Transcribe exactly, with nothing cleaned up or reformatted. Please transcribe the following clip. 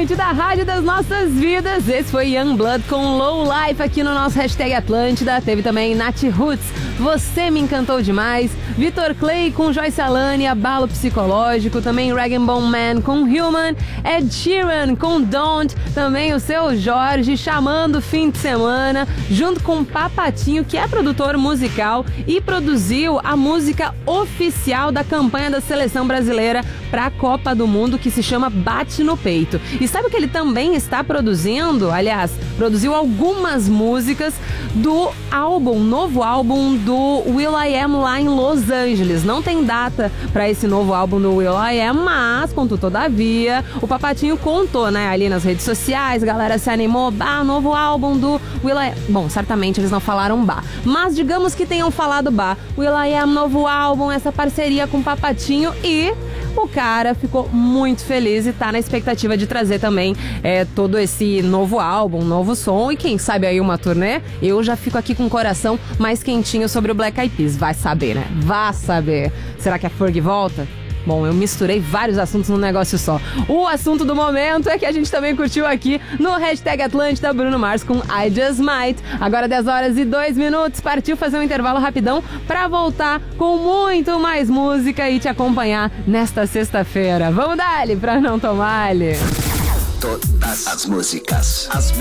Atlântida, a rádio das nossas vidas. Esse foi Youngblood com Low Life aqui no nosso hashtag Atlântida. Teve também Nath Roots, Você Me Encantou Demais. Vitor Clay com Joyce Alane, Abalo Psicológico. Também Rag and Bone Man com Human. Ed Sheeran com Don't. Também o Seu Jorge chamando fim de semana, junto com Papatinho, que é produtor musical e produziu a música oficial da campanha da seleção brasileira para a Copa do Mundo, que se chama Bate no Peito. E sabe o que ele também está produzindo? Aliás, produziu algumas músicas do álbum, novo álbum do will.i.am lá em Los Angeles. Não tem data para esse novo álbum do will.i.am, mas, contudo, todavia, o Papatinho contou, né, ali nas redes sociais, a galera se animou, bah, novo álbum do will.i.am. Bom, certamente eles não falaram bah, mas digamos que tenham falado bah. will.i.am, novo álbum, essa parceria com o Papatinho, e o cara ficou muito feliz e tá na expectativa de trazer também é, todo esse novo álbum, novo som e quem sabe aí uma turnê. Eu já fico aqui com o coração mais quentinho sobre o Black Eyed Peas. Vai saber, né? Vai saber. Será que a Ferg volta? Bom, eu misturei vários assuntos num negócio só. O assunto do momento é que a gente também curtiu aqui no hashtag Atlântida, Bruno Mars com I Just Might. Agora dez horas e dois minutos, partiu fazer um intervalo rapidão pra voltar com muito mais música e te acompanhar nesta sexta-feira. Vamos dar-lhe pra não tomar-lhe. Todas as músicas, as